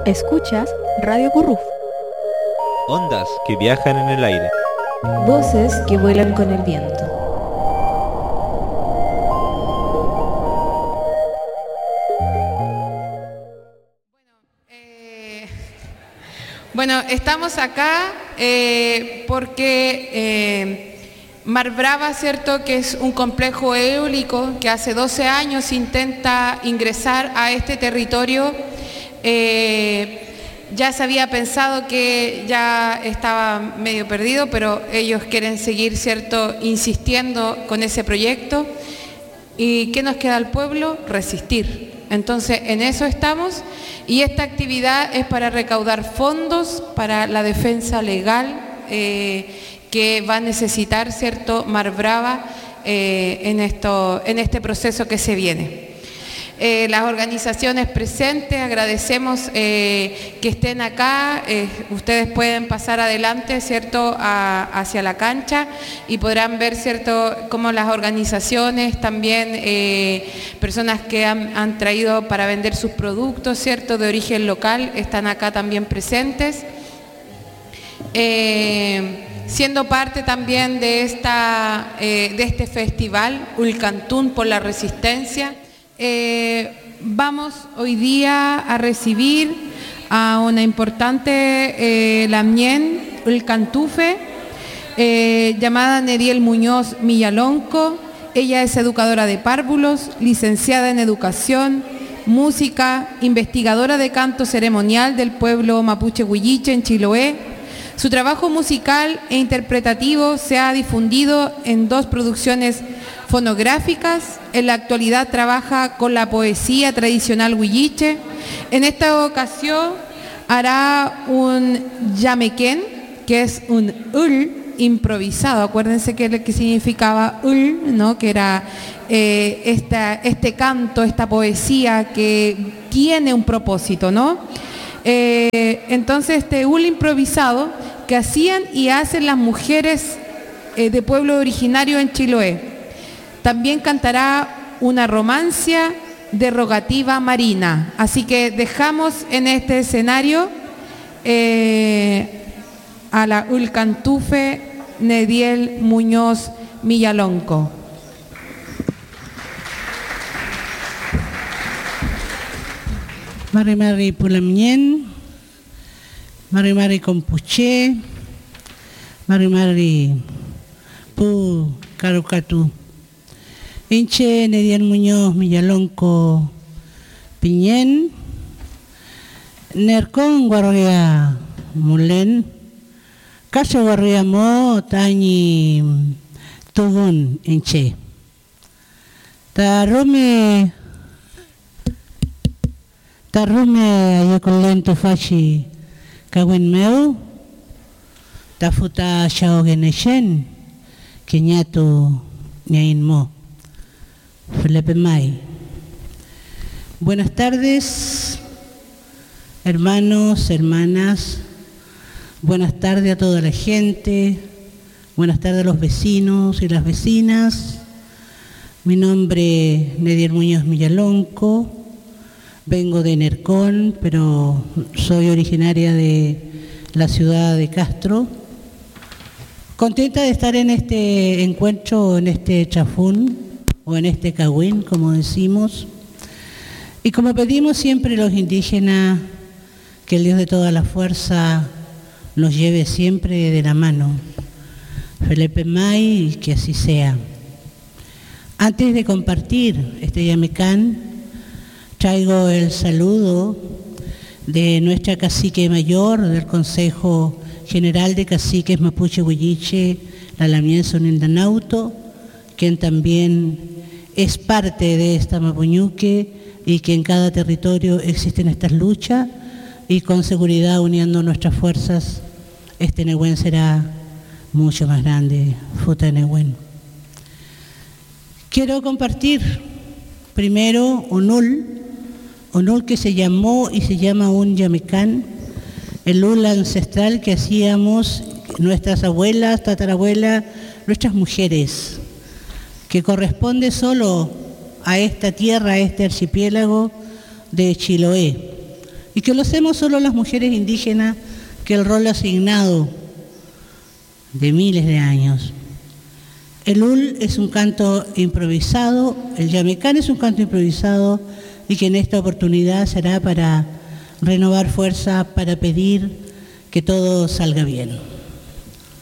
Escuchas Radio Curruf. Ondas que viajan en el aire. Voces que vuelan con el viento. Bueno, estamos acá porque Mar Brava, ¿cierto?, que es un complejo eólico que hace 12 años intenta ingresar a este territorio. Ya se había pensado que ya estaba medio perdido, pero ellos quieren seguir, ¿cierto?, insistiendo con ese proyecto. ¿Y qué nos queda al pueblo? Resistir. Entonces, en eso estamos, y esta actividad es para recaudar fondos para la defensa legal que va a necesitar, ¿cierto?, Mar Brava en este proceso que se viene. Las organizaciones presentes, agradecemos que estén acá. Ustedes pueden pasar adelante, ¿cierto?, hacia la cancha, y podrán ver, ¿cierto?, cómo las organizaciones, también personas que han traído para vender sus productos, ¿cierto?, de origen local, están acá también presentes. Siendo parte también de este festival, Ulcantún por la Resistencia. Vamos hoy día a recibir a una importante lamien Ulcantufe, llamada Nediel Muñoz Millalonco. Ella es educadora de párvulos, licenciada en educación, música, investigadora de canto ceremonial del pueblo mapuche Huilliche en Chiloé. Su trabajo musical e interpretativo se ha difundido en 2 producciones fonográficas. En la actualidad trabaja con la poesía tradicional huilliche. En esta ocasión hará un yamequén, que es un ul improvisado. Acuérdense que significaba ul, ¿no?, que era este canto, esta poesía que tiene un propósito, ¿no? Entonces, este ul improvisado que hacían y hacen las mujeres de pueblo originario en Chiloé. También cantará una romancia de rogativa marina. Así que dejamos en este escenario a la Ulcantufe Nediel Muñoz Millalonco. Mari Mari Pulamien, Mari Mari Compuche, Mari Mari Pu Carucatu. Inche Nediel Muñoz Millalonco Piñén, Nercón Guarria Mulen, Caso Guarria Mo Tañi Tubun Inche. Tarume ayakulen tufashi kawin meu, tafuta shao geneshen, kiñatu ñain mo. Felipe May. Buenas tardes, hermanos, hermanas. Buenas tardes a toda la gente. Buenas tardes a los vecinos y las vecinas. Mi nombre es Nediel Muñoz Millalonco. Vengo de Nercón, pero soy originaria de la ciudad de Castro. Contenta de estar en este encuentro, en este chafún, o en este cagüín, como decimos. Y como pedimos siempre los indígenas, que el Dios de toda la fuerza nos lleve siempre de la mano. Felipe May, y que así sea. Antes de compartir este yamecán, traigo el saludo de nuestra cacique mayor del Consejo General de Caciques Mapuche Huilliche, la lamien Sonindanauto, quien también es parte de esta Mapuñuque, y que en cada territorio existen estas luchas, y con seguridad, uniendo nuestras fuerzas, este Nehuen será mucho más grande. Futa Nehuen. Quiero compartir primero un ul que se llamó y se llama un yamecán, el ul ancestral que hacíamos nuestras abuelas, tatarabuelas, nuestras mujeres, que corresponde solo a esta tierra, a este archipiélago de Chiloé, y que lo hacemos solo las mujeres indígenas, que el rol asignado de miles de años. El ul es un canto improvisado, el yamecán es un canto improvisado y que en esta oportunidad será para renovar fuerza, para pedir que todo salga bien.